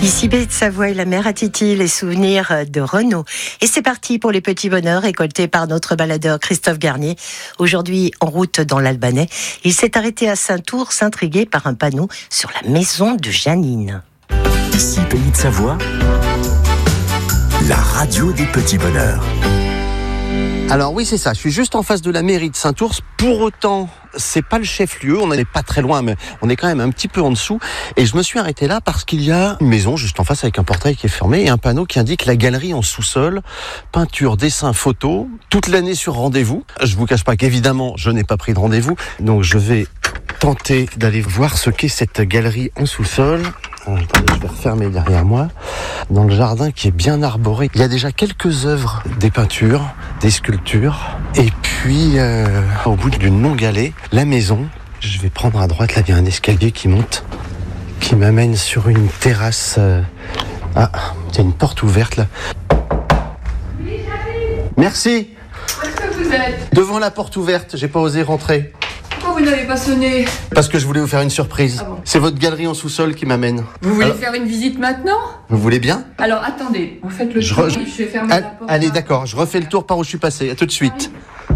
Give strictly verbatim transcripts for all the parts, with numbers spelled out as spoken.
Ici Pays de Savoie et la mer à Titi, les souvenirs de Renaud. Et c'est parti pour les petits bonheurs récoltés par notre baladeur Christophe Garnier. Aujourd'hui, en route dans l'Albanais, il s'est arrêté à Saint-Ours, s'intriguer par un panneau sur la maison de Janine. Ici Pays de Savoie, la radio des petits bonheurs. Alors oui, c'est ça, je suis juste en face de la mairie de Saint-Ours. Pour autant, c'est pas le chef-lieu, on n'est pas très loin, mais on est quand même un petit peu en dessous. Et je me suis arrêté là parce qu'il y a une maison juste en face avec un portail qui est fermé et un panneau qui indique la galerie en sous-sol, peinture, dessin, photo, toute l'année sur rendez-vous. Je vous cache pas qu'évidemment, je n'ai pas pris de rendez-vous, donc je vais tenter d'aller voir ce qu'est cette galerie en sous-sol. Attendez, je vais refermer derrière moi. Dans le jardin qui est bien arboré, il y a déjà quelques œuvres, des peintures, des sculptures. Et puis, euh, au bout d'une longue allée, la maison. Je vais prendre à droite, là, il y a un escalier qui monte, qui m'amène sur une terrasse. Euh... Ah, il y a une porte ouverte, là. Oui, j'arrive. Merci. Où est-ce que vous êtes ? Devant la porte ouverte, j'ai pas osé rentrer. Pourquoi vous n'avez pas sonné ? Parce que je voulais vous faire une surprise. Ah bon ? C'est votre galerie en sous-sol qui m'amène. Vous voulez Alors, faire une visite maintenant ? vous voulez bien ? Alors attendez, vous faites le Je tour, re- je vais fermer Allez, la porte. allez, d'accord, je refais le tour par où je suis passé. À tout de suite.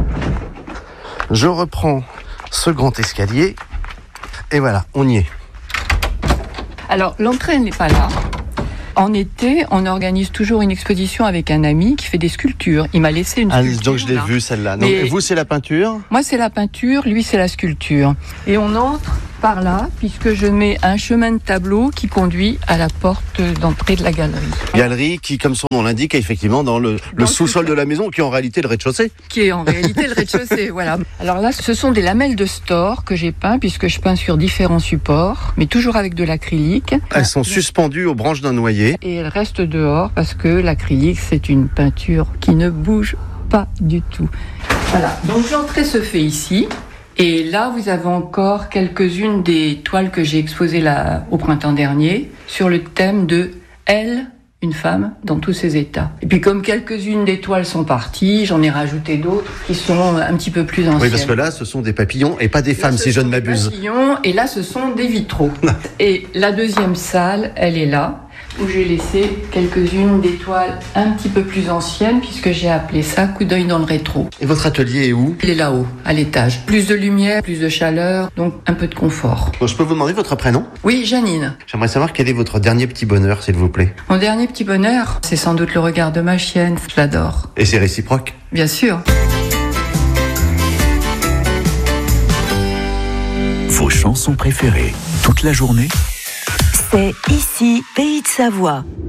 Je reprends ce grand escalier. Et voilà, on y est. Alors l'entrée n'est pas là. En été, on organise toujours une exposition avec un ami qui fait des sculptures. Il m'a laissé une Ah, sculpture. donc je l'ai là. vue celle-là. Donc, Mais- vous, c'est la peinture. Moi, c'est la peinture, lui, c'est la sculpture. Et on entre par là, puisque je mets un chemin de tableau qui conduit à la porte d'entrée de la galerie. Galerie qui, comme son nom l'indique, est effectivement dans le, le le sous-sol sous-sol. de la maison, qui est en réalité le rez-de-chaussée. Qui est en réalité le rez-de-chaussée, voilà. Alors là, ce sont des lamelles de store que j'ai peint, puisque je peins sur différents supports, mais toujours avec de l'acrylique. Elles sont suspendues aux branches d'un noyer. Et elles restent dehors, parce que l'acrylique, c'est une peinture qui ne bouge pas du tout. Voilà, donc l'entrée se fait ici. Et là, vous avez encore quelques-unes des toiles que j'ai exposées là, au printemps dernier, sur le thème de Elle, une femme, dans tous ses états. Et puis comme quelques-unes des toiles sont parties, j'en ai rajouté d'autres qui sont un petit peu plus anciennes. Oui, parce que là, ce sont des papillons et pas des Là, femmes, ce si je sont ne des m'abuse. papillons, et là, ce sont des vitraux. Et la deuxième salle, elle est là, où j'ai laissé quelques-unes des toiles un petit peu plus anciennes, puisque j'ai appelé ça coup d'œil dans le rétro. Et votre atelier est où? Il est là-haut, à l'étage. Plus de lumière, plus de chaleur, donc un peu de confort. Donc, je peux vous demander votre prénom? Oui, Janine. J'aimerais savoir quel est votre dernier petit bonheur, s'il vous plaît. Mon dernier petit bonheur, c'est sans doute le regard de ma chienne. Je l'adore. Et c'est réciproque? Bien sûr. Vos chansons préférées, toute la journée. C'est ici Pays de Savoie.